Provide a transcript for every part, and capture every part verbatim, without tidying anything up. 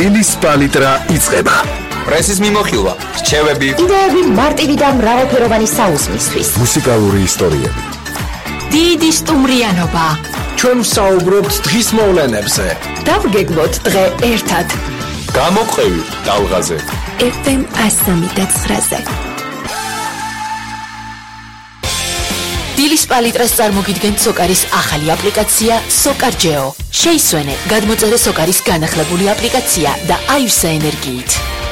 დილის პალიტრა იწყება. პრესის მიმოხილვა, რჩევები, იდეები მარტივი და მრავალფეროვანი საუზმისთვის. მუსიკალური ისტორიები. დიდი სტუმრიანობა. ჩვენ ვსაუბრობთ დღის მოვლენებზე. დავგეგმოთ დღე ერთად. გამოყევი ტალღაზე. ეფ ემ ასამი და ცხრაზე. დილის პალიტრას წარმოგიდგენთ სოკარის ახალი აპლიკაცია სოკარჯეო. შეისვენე, გადმოწერე სოკარის განახლებული აპლიკაცია და აივსე ენერგიით.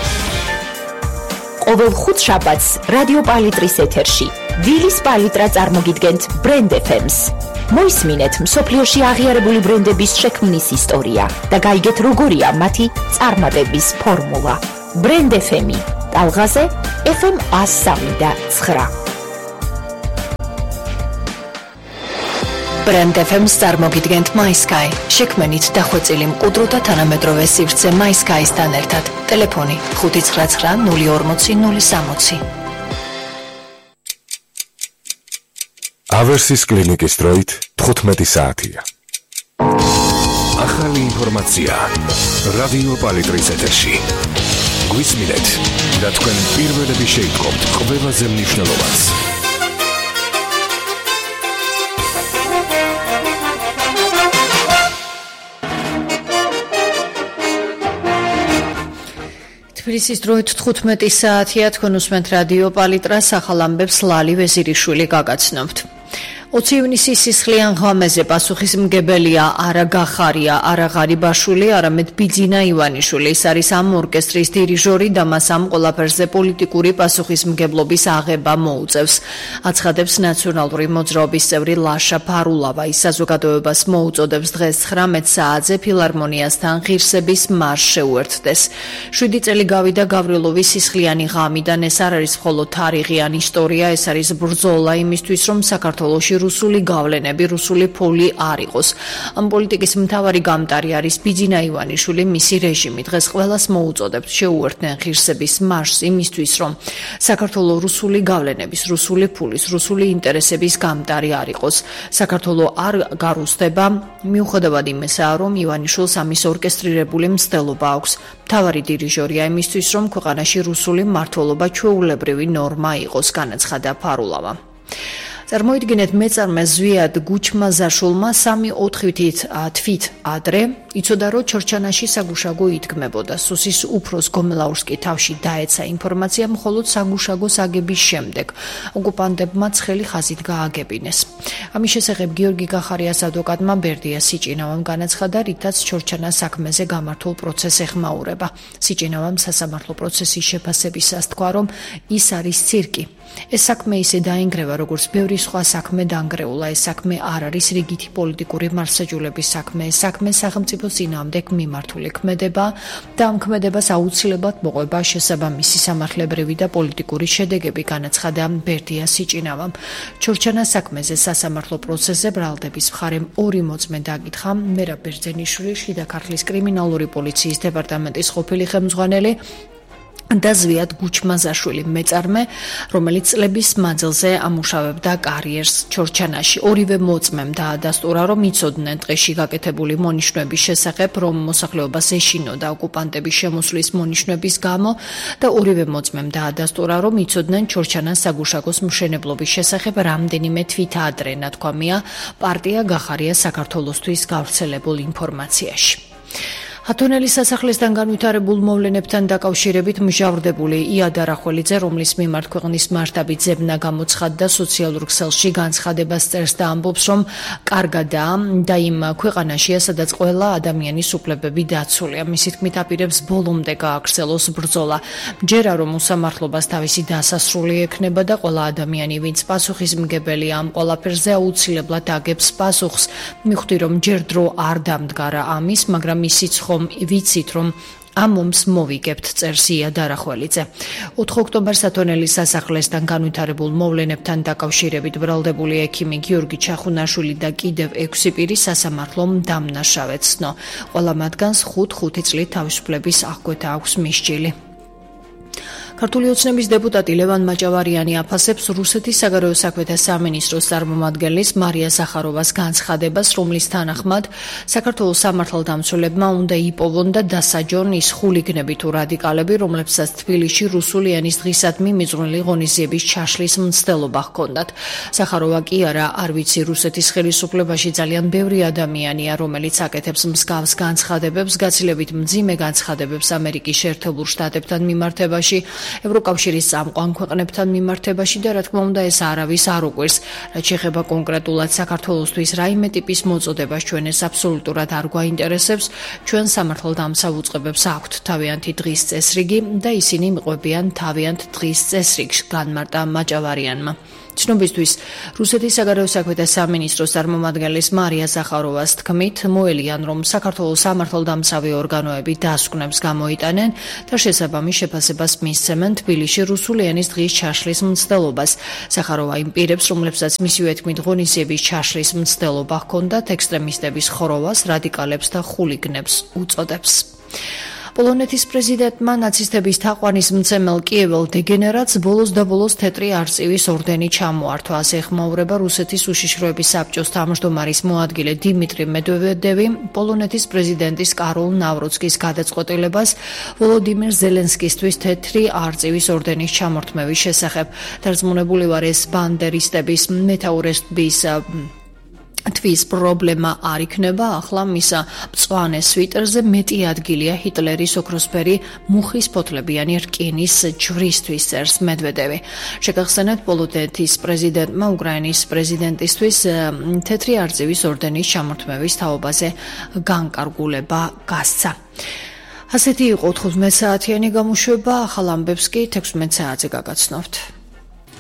ყოველ ხუთშაბათს რადიო პალიტრის ეთერში დილის პალიტრა წარმოგიდგენთ ბრენდ ეფ ემს. მოისმინეთ მსოფლიოში აღიარებული ბრენდების შექმნის ისტორია და გაიგეთ როგორია მათი წარმატების ფორმულა. ბრენდ ეფ ემი, ტალღაზე ეფ ემ ასამი და ცხრა. ბრენდ ეფ ემს წარმოგიდგენთ MySky. შექმნით დახვეწილი მყუდრო და თანამედროვე სივრცე MySky-სთან ერთად. ტელეფონი ხუთი ცხრა ცხრა ნული ორმოცი ნული სამოცი. ავერსის კლინიკის დროით თხუთმეტი საათია. ახალი ინფორმაცია რადიო პალიტრის ეთერში. გვისმინეთ და თქვენ პირველები შეიტყობთ ყველაზე მნიშვნელოვანს. თბილისის დროით თხუთმეტი საათია, თქვენ უსმენთ რადიო პალიტრას, ახალ ამბებს ლალი ვეზირიშვილი გაგაცნობთ. ოცი ივნისის სისხლიან ღამეზე პასუხისმგებელია არა გახარია, არა ღარიბაშვილი, არამედ ბიძინა ივანიშვილი. ის არის ამ ორკესტრის დირიჟორი და მას ამ ყველაფერზე პოლიტიკური პასუხისმგებლობის აღება მოუწევს. აცხადებს ნაციონალური მოძრაობის წევრი ლაშა ფარულავა. ის საზოგადოებას მოუწოდებს დღეს ცხრამეტ საათზე ფილარმონიასთან ღირსების მარშს შეუერთდეს. შვიდი წელი გავიდა გავრილოვის სისხლიანი ღამიდან. ეს არ არის მხოლოდ თარიღი ან ისტორია, ეს არის ბრძოლა იმისთვის, რომ საქართველოში რუსული გავლენები, რუსული ფული არ იყოს. ამ პოლიტიკის მთავარი გამტარი არის ბიძინა ივანიშვილი, მისი რეჟიმი. დღეს ყველას მოუწოდებთ შეუერთდნენ ღირსების მარშს იმისთვის, რომ საქართველოს რუსული გავლენების, რუსული ფულის, რუსული ინტერესების გამტარი არ იყოს. საქართველოს არ გარუსდება, მიუხედავად იმისა, რომ ივანიშვილს ამის ორკესტრირებული მცდელობა აქვს. მთავარი დირიჟორია იმისთვის, რომ ქვეყანაში რუსული მმართველობა ჩვეულებრივი ნორმა იყოს, განაცხადა ფარულავა. წარმოიდგინეთ, მეწარმე ზვიად გუჩმაზაშულმა სამი ოთხი თვით ადრე იცოდა, რომ ჩორჩანაში საგუშაგო იდგმებოდა. სუსის უფროს გომელაურს კი თავში დაეცა ინფორმაცია მხოლოდ საგუშაგოს აგების შემდეგ. ოკუპანტებმა ცხელი ხაზით გააგებინეს. ამის შესახებ გიორგი გახარიას ადვოკატმა ბერდია სიჭინავამ განაცხადა, რითაც ჩორჩანას საქმეზე გამართულ პროცესს ეხმაურება. სიჭინავამ სასამართლო პროცესის შეფასებისას თქვა, რომ ის არის ცირკი. ეს საქმე ისე დაინგრევა, როგორც ბევრი სხვა საქმე დაანგრეულა. ეს საქმე არ არის რიგითი პოლიტიკური მარსაჯულების საქმე. ეს საქმე სახელმწიფო წინააღმდეგ მიმართული ქმედება და ამ ქმედებას აუცილებლად მოყვება შესაბამისი სამართლებრივი და პოლიტიკური შედეგები, განაცხადა ბერდია სიჭინავამ. ჩორჩანას საქმეზე სასამართლო პროცესზე ბრალდების მხარემ ორი მოწმე დაკითხა: მერაბ ბერძენიშვილი, შიდა ქართლის კრიმინალური პოლიციის დეპარტამენტის ყოფილი ხელმძღვანელი და ზვიად გუჩმაზაშვილი, მეწარმე, რომელიც წლების მანძილზე ამუშავებდა კარიერს ჩორჩანაში. ორივე მოწმემ დაადასტურა, რომ იცოდნენ დღეში გაკეთებული მონიშნვების შესახებ, რომ მოსახლეობას ეშინოდა ოკუპანტების შემოსვლის მონიშნვების გამო და ორივე მოწმემ დაადასტურა, რომ იცოდნენ ჩორჩანას საგუშაგოს მშენებლობის შესახებ რამდენიმე თვით ადრე, ნათქვამია პარტია გახარია საქართველოსთვის გავრცელებულ ინფორმაციაში. ათონელის სასახლესთან განვითარებულ მოვლენებთან დაკავშირებით მჟავრდებული იადა რახველიძე, რომლის მიმართ ქვეყნის მასშტაბით ზებნა გამოცხადდა, სოციალურ ქსელში განცხადებას წერს და ამბობს, რომ კარგადაა და იმ ქვეყანაშია, სადაც ყველა ადამიანის უფლებები დაცულია. მისი თქმით, აპირებს ბოლომდე გააგრძელოს ბრძოლა. ჯერა რომ უსამართლობას თავისი დასასრული ექნება და ყველა ადამიანი, ვინც პასუხისმგებელია ამ ყველაფერზე, აუცილებლად აგებს პასუხს. მივხვდი, რომ ჯერ დრო არ დამდგარა ამის, მაგრამ ისიც ხომ ვიცით, რომ ამ ომს მოვიგებთ, წერს იადა რახველიძე. ოთხი ოქტომბერს ათონელის სასახლესთან განვითარებულ მოვლენებთან დაკავშირებით ბრალდებული ექიმი გიორგი ჩახუნაშვილი და კიდევ ექვსი პირი სასამართლომ დამნაშავედ ცნო. ყველა მათგანს ხუთ ხუთი წლით თავისუფლების აღკვეთა აქვს მისჯილი. ქართული ოცნების დეპუტატი ლევან მაჭავარიანი აფასებს რუსეთის საგარეო საქმეთა სამინისტროს წარმომადგენლის მარია ზახაროვას განცხადებას, რომლის თანახმად საქართველოს სამართალდამცველებმა უნდა იპოვონ და დასაჯონ ის ხულიგნები თუ რადიკალები, რომლებსაც თბილისში რუსული ენის დღისადმი მიზღვნილი ღონისძიების ჩაშლის მცდელობა ჰქონდათ. ზახაროვა კი არა, არ ვიცი, რუსეთის ხელისუფლებაში ძალიან ბევრი ადამიანია, რომელიც აკეთებს მსგავს განცხადებებს, გაცილებით მძიმე განცხადებებს ამერიკის შეერთებულ შტატებთან მიმართებაში, ევროკავშირის წამყვან ქვეყნებთან მიმართებაში და რა თქმა უნდა ეს არავის არ უყვირს. რაც შეეხება კონკრეტულად საქართველოსთვის რაიმე ტიპის მოწოდებას ჩვენ ეს აბსოლუტურად არ გვაინტერესებს. ჩვენ სამართალდამცავ უწყებებს აქვთ თავიანთი დღის წესრიგი და ისინი მიყვებიან თავიანთ დღის წესრიგს, განმარტა მაჭავარიანმა. ცნობისთვის, რუსეთის საგარეო საქმეთა სამინისტროს წარმომადგენლის მარია ზახაროვას თქმით, მოელიან, რომ საქართველოს სამართალდამცავი ორგანოები დასკვნებს გამოიტანენ და შესაბამის შეფასებას მისცემენ თბილისში რუსული ენის დღის ჩაშლის მცდელობას. ზახაროვა იმ პირებს, რომლებსაც მისივე თქმით ღონისძიების ჩაშლის მცდელობა ჰქონდათ, ექსტრემისტების ხოროვას, რადიკალებს და ხულიგნებს უწოდებს. პოლონეთის პრეზიდენტმა ნაცისტების თაყვანისმცემელ კიეველ დეგენერატს ბოლოს და ბოლოს თეთრი არწივის ორდენი ჩამოართვა. ასე ეხმაურება რუსეთის უშიშროების საბჭოს თავმჯდომარის მოადგილე დიმიტრი მედვედევი პოლონეთის პრეზიდენტის კაროლ ნავროცკის გადაწყვეტილებას ვოლოდიმირ ზელენსკისთვის თეთრი არწივის ორდენის ჩამორთმევის შესახებ. დარწმუნებული ვარ, ეს ბანდერისტების მეთაურების თვის პრობლემა არ იქნება, ახლა მისა მწვანე სვიტერზე მეტი ადგილია ჰიტლერის ოქროსფერი მუხის ფოთლებიანი რკინის ჯვრისთვის, წერს მედვედევი. შეგახსენეთ, პოლონეთის პრეზიდენტმა უკრაინის პრეზიდენტისთვის თეთრი არწივის ორდენის ჩამორთმევის თაობაზე განკარგულება გასცა. ასეთი იყო თხუთმეტ საათიანი გამოშვება, ახალ ამბებს კი თექვსმეტ საათზე გაგაცნობთ.